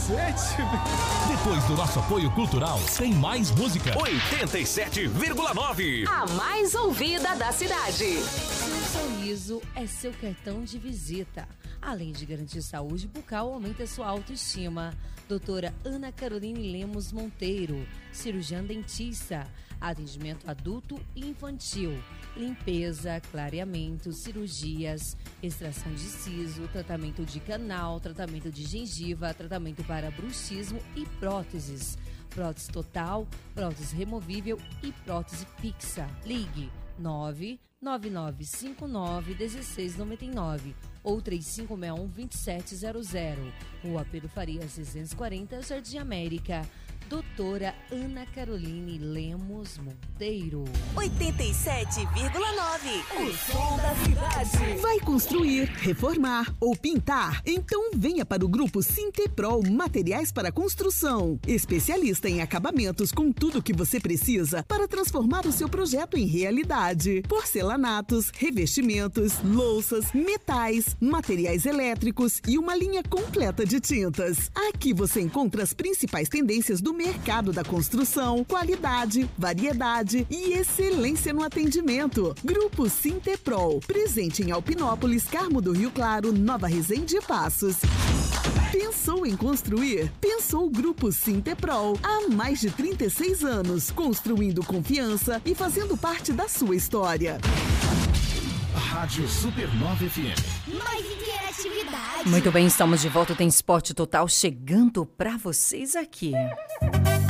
Cacete! Depois do nosso apoio cultural, tem mais música. 87,9. A mais ouvida da cidade. Seu sorriso é seu cartão de visita. Além de garantir saúde bucal, aumenta sua autoestima. Doutora Ana Caroline Lemos Monteiro, cirurgiã dentista, atendimento adulto e infantil, limpeza, clareamento, cirurgias, extração de siso, tratamento de canal, tratamento de gengiva, tratamento para bruxismo e próteses. Prótese total, prótese removível e prótese fixa. Ligue 999591699 ou 3561-2700. Rua Pedro Farias 640, Jardim América. Doutora Ana Caroline Lemos Monteiro. 87,9. O som da cidade. Vai construir, reformar ou pintar? Então venha para o Grupo Sinteprol Materiais para Construção. Especialista em acabamentos com tudo o que você precisa para transformar o seu projeto em realidade. Porcelanatos, revestimentos, louças, metais, materiais elétricos e uma linha completa de tintas. Aqui você encontra as principais tendências do mercado da construção, qualidade, variedade e excelência no atendimento. Grupo Sinteprol, presente em Alpinópolis, Carmo do Rio Claro, Nova Resende e Passos. Pensou em construir? Pensou o Grupo Sinteprol. Há mais de 36 anos, construindo confiança e fazendo parte da sua história. Rádio Supernova FM. Mais interatividade. Muito bem, estamos de volta. Tem Esporte Total chegando pra vocês aqui.